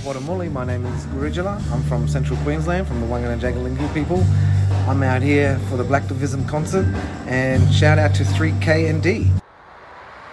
Wadamuli. My name is Gurujala. I'm from Central Queensland, from the Wangan and Jagalingou people. I'm out here for the Black Divism concert, and shout out to 3K and D.